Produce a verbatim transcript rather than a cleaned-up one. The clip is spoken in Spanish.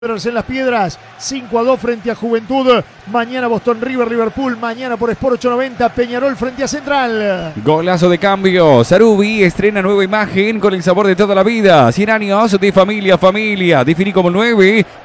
En las Piedras, cinco a dos frente a Juventud. Mañana Boston River, Liverpool. Mañana por Sport ochocientos noventa, Peñarol frente a Central. Golazo de cambio. Sarubi estrena nueva imagen con el sabor de toda la vida. cien años de familia, familia. Definí como nueve.